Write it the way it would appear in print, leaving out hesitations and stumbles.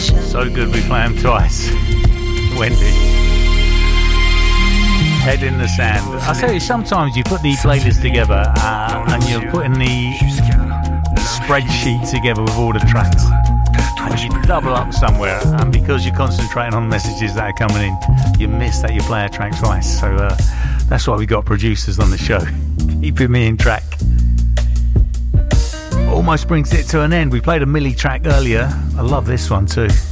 So good we play them twice. Wendy. Head in the sand. I tell you, sometimes you put the playlist together and you're putting the spreadsheet together with all the tracks and you double up somewhere, and because you're concentrating on messages that are coming in, you miss that you play a track twice. So that's why we got producers on the show, keeping me in track. Almost brings it to an end. We played a Millie track earlier. I love this one too.